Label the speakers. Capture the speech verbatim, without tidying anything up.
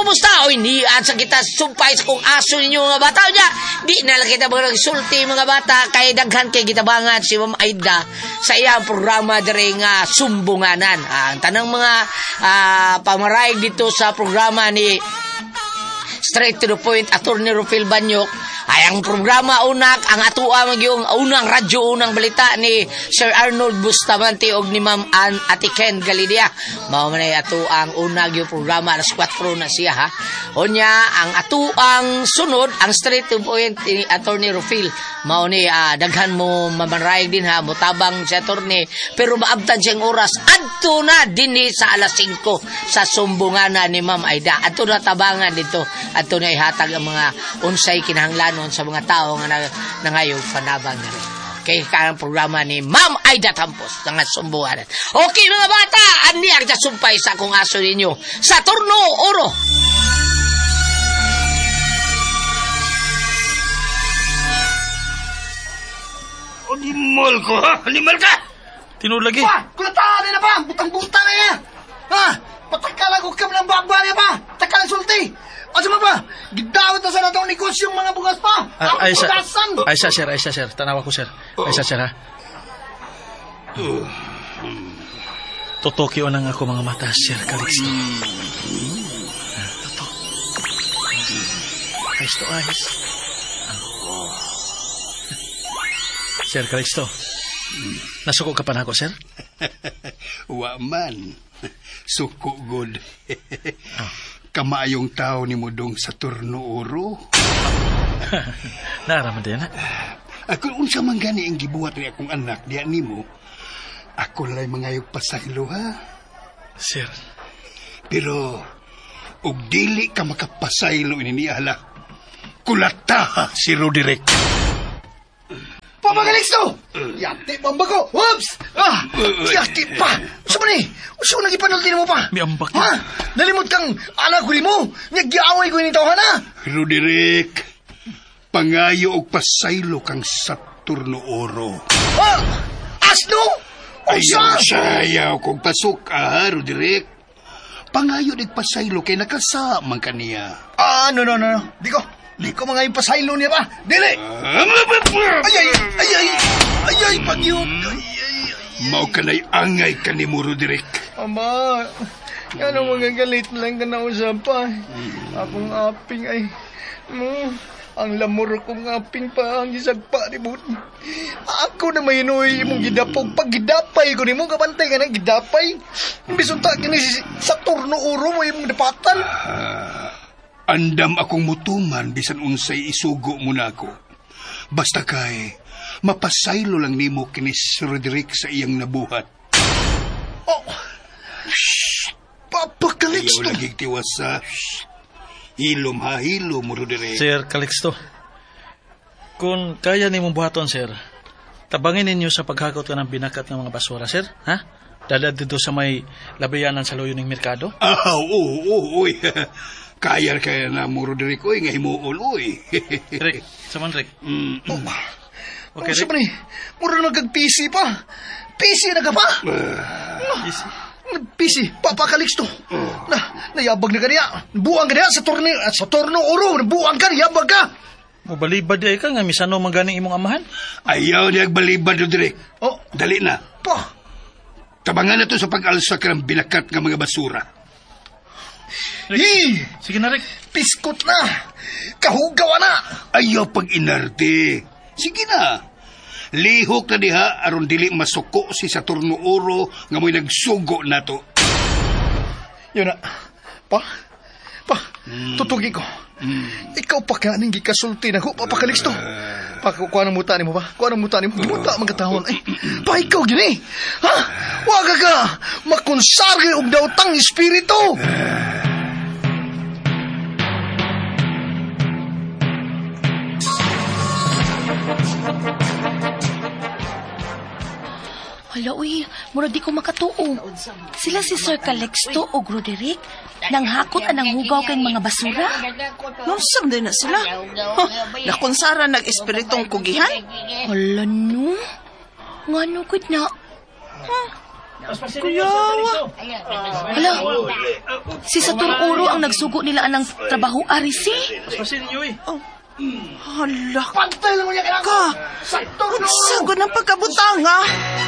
Speaker 1: tapos ta. Oy, niyan sa kita sumpay sa kung aso ninyo mga bata niya. Di na lang kita mga nagsulti mga bata. Kay daghan kay kita bangat si Ma'am Aida sa iyang programa dire nga Sumbunganan. Ah, ang tanang mga ah, pamarayag dito sa programa ni Straight to the Point, Attorney Rufil Banyok. Ay, ang programa unak, ang atua magyong unang radyo, unang balita ni Sir Arnold Bustamante o ni Ma'am Ann Ate Ken Galidia. Mao man ay atuang unang yung programa, alas kwatro na siya ha. O niya, ang atuang sunod, ang Straight to the Point ni Attorney Rufil. Mao ni, uh, daghan mo mamanrayag din ha, mutabang si Attorney, pero maabtan siyang oras. Adto na din sa alas singko sa Sumbunganan ni Ma'am Aida. Adto na tabangan dito. Adto na ihatag ang mga unsay kinahanglan sa mga tao nga nangayong panabang na rin. Okay, karang programa ni Ma'am Aida Tampos ng Sumbunganan. Okay mga bata, andi ang sumpay sa akong aso ninyo sa Turno Oro.
Speaker 2: Animal ko ha? Animal ka?
Speaker 3: Tinulagi.
Speaker 2: Pa, kulatahan na pa. Butang-butang na yan. Ha? Patakalang ko kam ng bagba niya pa. Takalang sulti. Asa mo ba? Gidawit na sa natong negosyo yung mga bugas pa.
Speaker 3: Ah, ay, sa,
Speaker 2: bugasan.
Speaker 3: ay, sa, sir. Ay, sa, sir. Tanawa ko, sir. Ay, sa, sir, ha? Tutoki o nang ako mga mata, Sir Calixto. Toto. Ayos to, ayos. Sir Calixto, nasuko ka pa na ako, sir?
Speaker 4: Wa man. Suko good.
Speaker 3: Oh.
Speaker 4: Kamayong tao ni Mudong sa Turno Oro.
Speaker 3: Naraman din, ha?
Speaker 4: Ako unsa man gani ang gibuhat ni akong anak diya nimo. Ako lay mangayog pasaylo ha.
Speaker 3: Sir.
Speaker 4: Pero ug dili ka makapasaylo ini niya kulata si Roderick.
Speaker 2: Pamagalikso! Yati bamba ko! Whoops! Ah! Yati pa! Usa mo ni? Usa mo nagipanulti mo pa?
Speaker 3: May ambak
Speaker 2: ha? Nalimot kang anak ko ni mo! Nagyaway ko ni tawhan ha?
Speaker 4: Roderick, pangayo og pasaylo kang sa Turno Oro.
Speaker 2: Ah! Asno?
Speaker 4: Ayaw sayaw kong pasok ah, Roderick. Pangayo dig pasaylo kay nakasama kaniya.
Speaker 2: Ah, no, no, no, no. Di ko. Di ko mga ipasaylo niya ba? Dili! Ay, ay, ay, ay, ay, ay, pagyod. Ay, ay, ay.
Speaker 4: Mao kanay angay ka ni mo, Roderick.
Speaker 2: Ama, ano mga galit lang ka na usapa. Akong aping ay, mo, ang lamor kong aping pa ang isagpa ni mo. Ako na may inuwi mong gidapog. Pag gidapay ko ni mo, kabantay ka na gidapay. Bisunta ka ni sa Turno Oro mo yung dapatan.
Speaker 4: Ah. Andam akong mutuman bisan unsay isugo mo na ako. Basta kay mapasaylo lang nimo kini si Roderick sa iyang nabuhat.
Speaker 2: Oh. Shh. Papa Calixto.
Speaker 4: Ayaw lagi tiwasa. Hilom ha, hilom mo Roderick.
Speaker 3: Sir Calixto, kung kaya ni mong buhaton, sir, tabangin ninyo sa paghakot ka ng binakat ng mga basura, sir. Ha? Dalad dito sa may labayanan sa loyo ng merkado.
Speaker 4: Ah, oo, oo, oo. Kaya kaya na mo, Roderick, oy, nga himuol, oy.
Speaker 3: Rick, saman, Rick.
Speaker 4: Mm.
Speaker 2: Oh,
Speaker 3: okay,
Speaker 2: Rick.
Speaker 3: Rick.
Speaker 2: Rick. Mura nagag-P C pa. P C na ka pa?
Speaker 4: Uh,
Speaker 2: P C, Papa Calixto. Uh. Na, nayabag na kaniya. Buang ka niya sa Turno, sa Turno Oro. Buang ka, nayabag ka.
Speaker 3: Mabalibad ay ka nga, misano maganing imong amahan.
Speaker 4: Ayaw niya agbalibad, Roderick.
Speaker 2: Oh.
Speaker 4: Dali na.
Speaker 2: Pa.
Speaker 4: Tabangan na to sa pag-alsa ka ng binakat ng mga basura.
Speaker 3: Rick.
Speaker 2: Hi!
Speaker 3: Sige na, Rick.
Speaker 2: Piskot na! Kahugawa na!
Speaker 4: Ayaw pag-inarte. Sige na. Lihok na diha aron dili masuko si sa Turno Oro nga mo'y nagsugo na to.
Speaker 2: Yun na. Pa? Pa,
Speaker 4: mm.
Speaker 2: tutugi ko.
Speaker 4: Mm.
Speaker 2: Ikaw pa ka nang gikasulti na ko, Papa Calixto. Uh. Pa, kuha ng muta ni mo ba? Kuha ng muta ni mo. Gimuta mga tahon. Ay, pa, ikaw gini. Ha? Waga ka. Makonsarge og dautang espiritu. Uh.
Speaker 5: Hala, uy, mura di ko makatuo. Sila si Sir Calixto o Roderick nang hakot anang hugaw kay mga basura.
Speaker 6: Nusam din na sila. Huh, nakonsara nag-espiritong kugihan.
Speaker 5: Hala, no? Nga no, good na.
Speaker 6: Hmm, Kuyawa.
Speaker 5: Hala, si Saturn Uro ang nagsugo nila anang trabaho ari si.
Speaker 3: Paspasin ninyo eh.
Speaker 6: Hala ka. Sagod ng pagkabutanga.